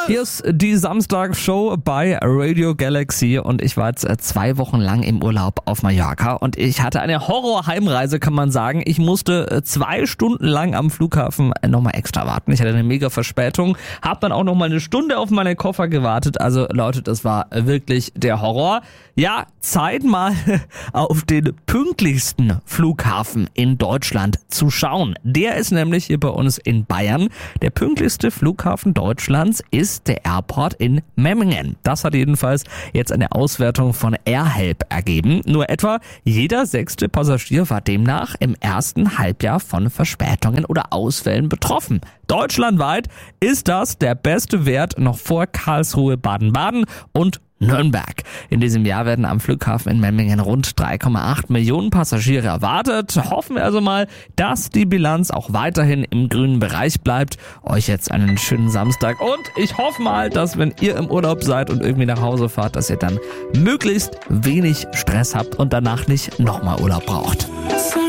Hier ist die Samstagsshow bei Radio Galaxy und ich war jetzt 2 Wochen lang im Urlaub auf Mallorca und ich hatte eine Horror-Heimreise, kann man sagen. Ich musste 2 Stunden lang am Flughafen nochmal extra warten. Ich hatte eine mega Verspätung, habe dann auch nochmal eine Stunde auf meine Koffer gewartet. Also Leute, das war wirklich der Horror. Ja, Zeit mal auf den pünktlichsten Flughafen in Deutschland zu schauen. Der ist nämlich hier bei uns in Bayern. Der pünktlichste Flughafen Deutschlands ist der Airport in Memmingen. Das hat jedenfalls jetzt eine Auswertung von AirHelp ergeben. Nur etwa jeder 6. Passagier war demnach im ersten Halbjahr von Verspätungen oder Ausfällen betroffen. Deutschlandweit ist das der beste Wert noch vor Karlsruhe, Baden-Baden und Nürnberg. In diesem Jahr werden am Flughafen in Memmingen rund 3,8 Millionen Passagiere erwartet. Hoffen wir also mal, dass die Bilanz auch weiterhin im grünen Bereich bleibt. Euch jetzt einen schönen Samstag und ich hoffe mal, dass wenn ihr im Urlaub seid und irgendwie nach Hause fahrt, dass ihr dann möglichst wenig Stress habt und danach nicht nochmal Urlaub braucht.